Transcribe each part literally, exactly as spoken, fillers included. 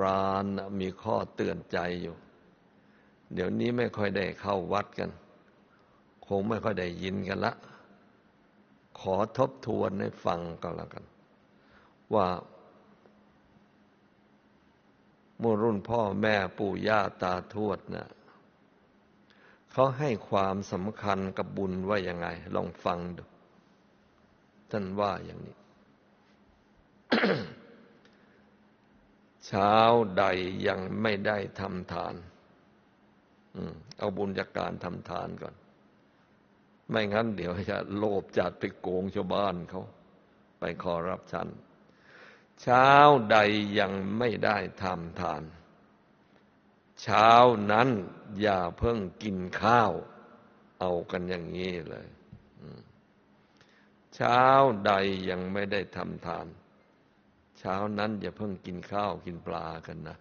ราณมีข้อเตือนใจอยู่เดี๋ยวนี้ไม่ค่อยได้เข้าวัดกันคงไม่ค่อยได้ยินกันละขอทบทวนให้ฟังก็แล้วกันว่าเมื่อรุ่นพ่อแม่ปู่ย่าตาทวดนะเขาให้ความสำคัญกับบุญว่ายังไงลองฟังดูท่านว่าอย่างนี้ เช้าใดยังไม่ได้ทำทานเอาบุญจากการทำทานก่อนไม่งั้นเดี๋ยวจะโลภจัดไปโกงชาวบ้านเขาไปคอร์รัปชันเช้าใดยังไม่ได้ทำทานเช้านั้นอย่าเพิ่งกินข้าวเอากันอย่างนี้เลยเช้าใดยังไม่ได้ทำทานเช้านั้นอย่าเพิ่งกินข้าวกินปลากันนะ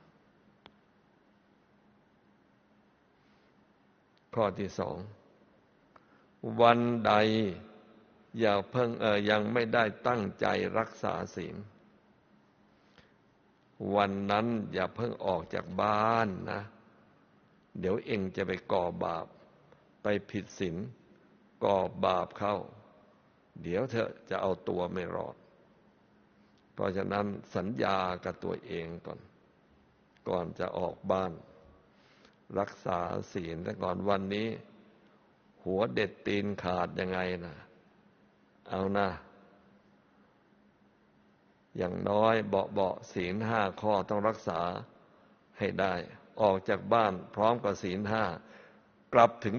ข้อที่สองวันใดอย่าเพิ่งเออยังไม่ได้ตั้งใจรักษาศีลวันนั้นอย่าเพิ่งออกจากบ้านนะเดี๋ยวเองจะไปก่อบาปไปผิดศีลก่อบาปเข้าเดี๋ยวเธอจะเอาตัวไม่รอดเพราะฉะนั้นสัญญากับตัวเองก่อนก่อนจะออกบ้านรักษาศีลแต่ก่อนวันนี้หัวเด็ดตีนขาดยังไงนะเอานะอย่างน้อยเบาเบาศีลห้าข้อต้องรักษาให้ได้ออกจากบ้านพร้อมกับศีลห้ากลับถึง